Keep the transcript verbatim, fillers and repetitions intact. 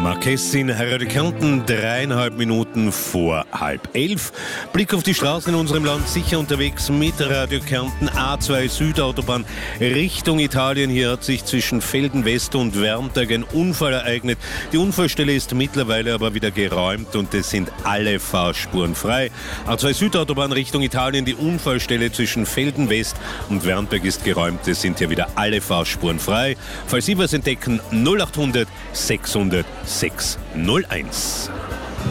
Marquessin, Radio Kärnten, dreieinhalb Minuten vor halb elf. Blick auf die Straßen in unserem Land, sicher unterwegs mit Radio Kärnten, A zwei Südautobahn Richtung Italien. Hier hat sich zwischen Velden West und Wermtag ein Unfall ereignet. Die Unfallstelle ist mittlerweile aber wieder geräumt und es sind alle Fahrspuren frei. A zwei Südautobahn Richtung Italien, die Unfallstelle zwischen Velden West und Wermtag ist geräumt. Es sind hier wieder alle Fahrspuren frei. Falls Sie was entdecken, null achthundert sechshundert sechshunderteins.